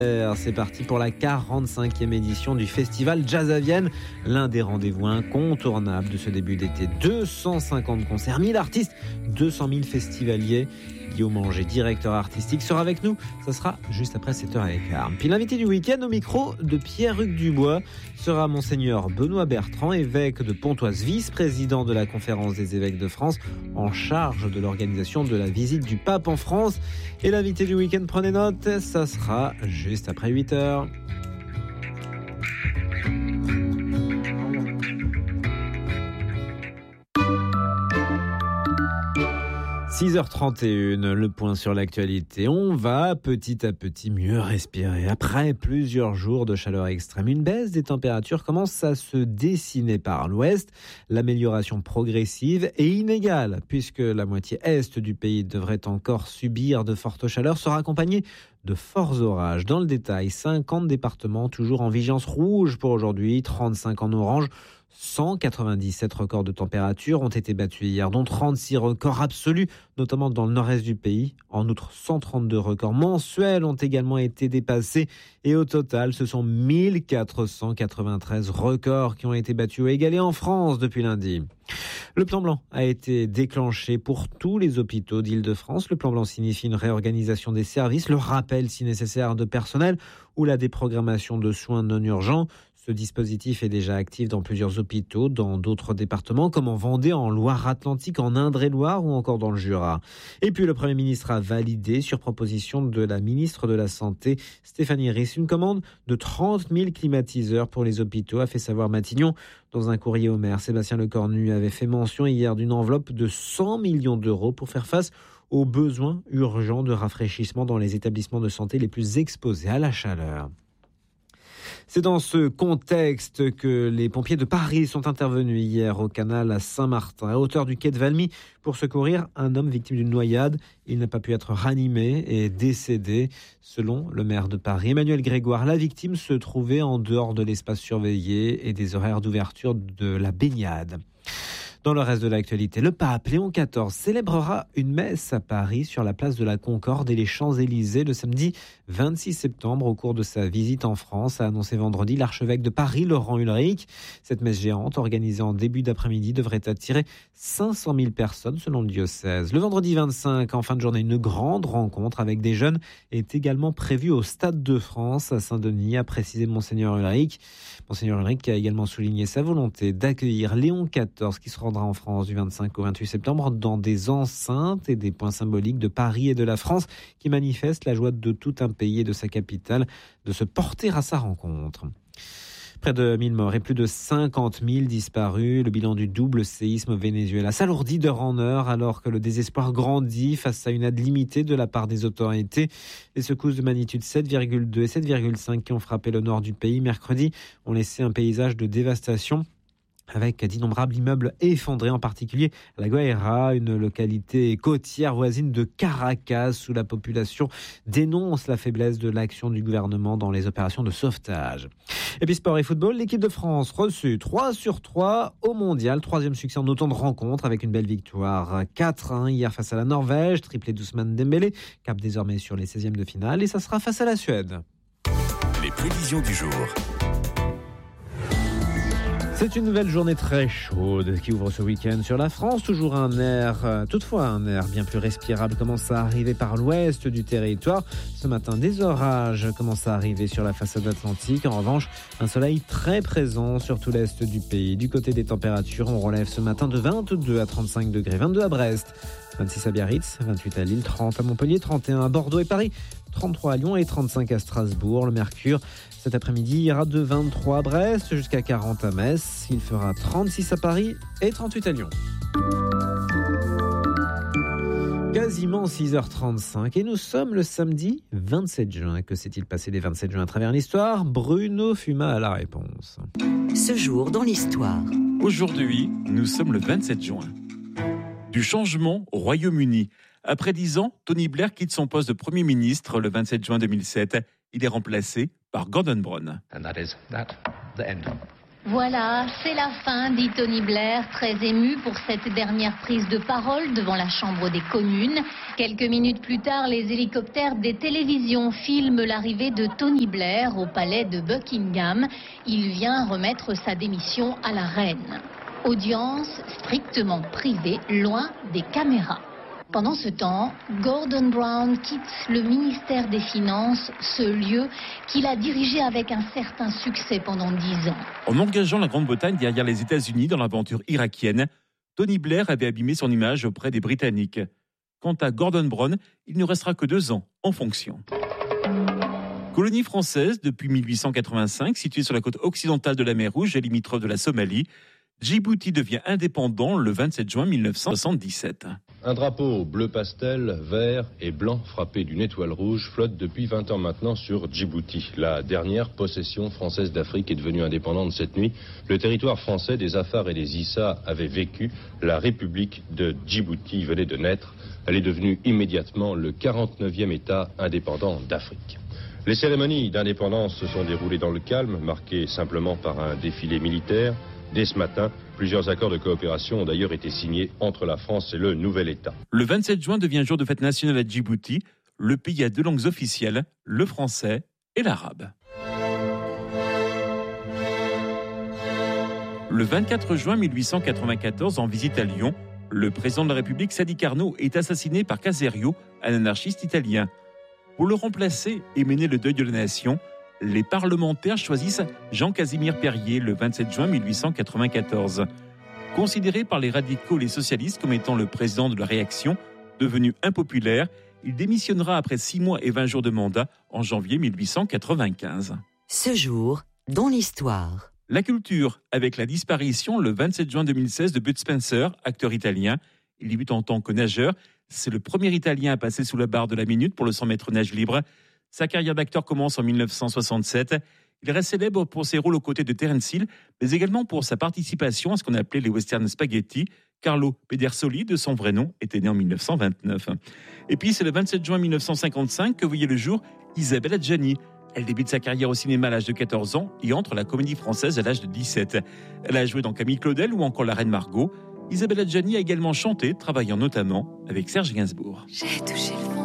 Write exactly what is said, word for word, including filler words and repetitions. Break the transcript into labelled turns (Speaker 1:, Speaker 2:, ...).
Speaker 1: C'est parti pour la quarante-cinquième édition du festival Jazz à Vienne, l'un des rendez-vous incontournables de ce début d'été. deux cent cinquante concerts, mille artistes, deux cent mille festivaliers. Guillaume Anger, directeur artistique, sera avec nous. Ça sera juste après sept heures quinze. Puis l'invité du week-end au micro de Pierre-Hugues Dubois sera Monseigneur Benoît Bertrand, évêque de Pontoise, vice-président de la Conférence des évêques de France, en charge de l'organisation de la visite du pape en France. Et l'invité du week-end, prenez note, ça sera juste après huit heures. six heures trente et une, le point sur l'actualité. On va petit à petit mieux respirer. Après plusieurs jours de chaleur extrême, une baisse des températures commence à se dessiner par l'ouest. L'amélioration progressive et inégale, puisque la moitié est du pays devrait encore subir de fortes chaleurs, sera accompagnée de forts orages. Dans le détail, cinquante départements toujours en vigilance rouge pour aujourd'hui, trente-cinq en orange. cent quatre-vingt-dix-sept records de température ont été battus hier, dont trente-six records absolus, notamment dans le nord-est du pays. En outre, cent trente-deux records mensuels ont également été dépassés. Et au total, ce sont mille quatre cent quatre-vingt-treize records qui ont été battus ou égalés en France depuis lundi. Le plan blanc a été déclenché pour tous les hôpitaux d'Île-de-France. Le plan blanc signifie une réorganisation des services, le rappel si nécessaire de personnel ou la déprogrammation de soins non urgents. Ce dispositif est déjà actif dans plusieurs hôpitaux, dans d'autres départements, comme en Vendée, en Loire-Atlantique, en Indre-et-Loire ou encore dans le Jura. Et puis le Premier ministre a validé, sur proposition de la ministre de la Santé, Stéphanie Ries, une commande de trente mille climatiseurs pour les hôpitaux, a fait savoir Matignon. Dans un courrier au maire, Sébastien Lecornu avait fait mention hier d'une enveloppe de cent millions d'euros pour faire face aux besoins urgents de rafraîchissement dans les établissements de santé les plus exposés à la chaleur. C'est dans ce contexte que les pompiers de Paris sont intervenus hier au canal à Saint-Martin, à hauteur du quai de Valmy, pour secourir un homme victime d'une noyade. Il n'a pas pu être ranimé et décédé. Selon le maire de Paris, Emmanuel Grégoire, la victime se trouvait en dehors de l'espace surveillé et des horaires d'ouverture de la baignade. Dans le reste de l'actualité, le pape Léon quatorze célébrera une messe à Paris sur la place de la Concorde et les Champs-Élysées le samedi vingt-six septembre au cours de sa visite en France, a annoncé vendredi l'archevêque de Paris, Laurent Ulrich. Cette messe géante, organisée en début d'après-midi, devrait attirer cinq cent mille personnes selon le diocèse. Le vendredi vingt-cinq, en fin de journée, une grande rencontre avec des jeunes est également prévue au Stade de France à Saint-Denis, a précisé Monseigneur Ulrich. Monseigneur Ulrich qui a également souligné sa volonté d'accueillir Léon quatorze qui se rendra en France du vingt-cinq au vingt-huit septembre dans des enceintes et des points symboliques de Paris et de la France qui manifestent la joie de tout un pays et de sa capitale de se porter à sa rencontre. Près de mille morts et plus de cinquante mille disparus. Le bilan du double séisme au Venezuela s'alourdit d'heure en heure alors que le désespoir grandit face à une aide limitée de la part des autorités. Les secousses de magnitude sept virgule deux et sept virgule cinq qui ont frappé le nord du pays mercredi ont laissé un paysage de dévastation, avec d'innombrables immeubles effondrés, en particulier à La Guaira, une localité côtière voisine de Caracas, où la population dénonce la faiblesse de l'action du gouvernement dans les opérations de sauvetage. Et puis sport et football, l'équipe de France reçue trois sur trois au mondial, troisième succès en autant de rencontres avec une belle victoire quatre un hier face à la Norvège, triplé d'Ousmane Dembélé, cap désormais sur les seizièmes de finale, et ça sera face à la Suède.
Speaker 2: Les prévisions du jour.
Speaker 1: C'est une nouvelle journée très chaude qui ouvre ce week-end sur la France. Toujours un air, toutefois un air bien plus respirable commence à arriver par l'ouest du territoire. Ce matin, des orages commencent à arriver sur la façade atlantique. En revanche, un soleil très présent sur tout l'est du pays. Du côté des températures, on relève ce matin de vingt-deux à trente-cinq degrés, vingt-deux à Brest, vingt-six à Biarritz, vingt-huit à Lille, trente à Montpellier, trente et un à Bordeaux et Paris, trente-trois à Lyon et trente-cinq à Strasbourg. Le mercure, cet après-midi, ira de vingt-trois à Brest jusqu'à quarante à Metz. Il fera trente-six à Paris et trente-huit à Lyon. Quasiment six heures trente-cinq et nous sommes le samedi vingt-sept juin. Que s'est-il passé les vingt-sept juin à travers l'histoire ? Bruno Fuma a la réponse.
Speaker 3: Ce jour dans l'histoire.
Speaker 4: Aujourd'hui, nous sommes le vingt-sept juin. Du changement au Royaume-Uni. Après dix ans, Tony Blair quitte son poste de Premier ministre le vingt-sept juin deux mille sept. Il est remplacé par Gordon Brown.
Speaker 5: And that is that, the end. Voilà, c'est la fin, dit Tony Blair, très ému pour cette dernière prise de parole devant la Chambre des communes. Quelques minutes plus tard, les hélicoptères des télévisions filment l'arrivée de Tony Blair au palais de Buckingham. Il vient remettre sa démission à la reine. Audience strictement privée, loin des caméras. Pendant ce temps, Gordon Brown quitte le ministère des Finances, ce lieu qu'il a dirigé avec un certain succès pendant dix ans.
Speaker 4: En engageant la Grande-Bretagne derrière les États-Unis dans l'aventure irakienne, Tony Blair avait abîmé son image auprès des Britanniques. Quant à Gordon Brown, il ne restera que deux ans en fonction. Colonie française depuis mille huit cent quatre-vingt-cinq, située sur la côte occidentale de la mer Rouge et limitrophe de la Somalie, Djibouti devient indépendant le vingt-sept juin mille neuf cent soixante-dix-sept.
Speaker 6: Un drapeau bleu pastel, vert et blanc frappé d'une étoile rouge flotte depuis vingt ans maintenant sur Djibouti. La dernière possession française d'Afrique est devenue indépendante cette nuit. Le territoire français des Afars et des Issa avait vécu. La République de Djibouti venait de naître. Elle est devenue immédiatement le quarante-neuvième État indépendant d'Afrique. Les cérémonies d'indépendance se sont déroulées dans le calme, marquées simplement par un défilé militaire. Dès ce matin, plusieurs accords de coopération ont d'ailleurs été signés entre la France et le nouvel État.
Speaker 4: Le vingt-sept juin devient jour de fête nationale à Djibouti. Le pays a deux langues officielles, le français et l'arabe. Le vingt-quatre juin mille huit cent quatre-vingt-quatorze, en visite à Lyon, le président de la République, Sadi Carnot, est assassiné par Caserio, un anarchiste italien. Pour le remplacer et mener le deuil de la nation, les parlementaires choisissent Jean-Casimir Perrier le vingt-sept juin mille huit cent quatre-vingt-quatorze. Considéré par les radicaux et les socialistes comme étant le président de la réaction, devenu impopulaire, il démissionnera après six mois et vingt jours de mandat en janvier mille huit cent quatre-vingt-quinze.
Speaker 3: Ce jour, dans l'histoire.
Speaker 4: La culture, avec la disparition le vingt-sept juin deux mille seize de Bud Spencer, acteur italien. Il débute en tant que nageur. C'est le premier Italien à passer sous la barre de la minute pour le cent mètres nage libre. Sa carrière d'acteur commence en mille neuf cent soixante-sept. Il reste célèbre pour ses rôles aux côtés de Terence Hill, mais également pour sa participation à ce qu'on appelait les westerns spaghetti. Carlo Pedersoli, de son vrai nom, était né en mille neuf cent vingt-neuf. Et puis, c'est le vingt-sept juin mille neuf cent cinquante-cinq que voyait le jour Isabelle Adjani. Elle débute sa carrière au cinéma à l'âge de quatorze ans et entre à la Comédie Française à l'âge de dix-sept. Elle a joué dans Camille Claudel ou encore La Reine Margot. Isabelle Adjani a également chanté, travaillant notamment avec Serge Gainsbourg.
Speaker 7: J'ai touché